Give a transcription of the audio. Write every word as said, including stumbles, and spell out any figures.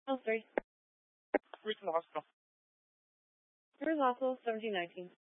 Oh, three. Reach in the hospital. Where's hospital? seventeen nineteen.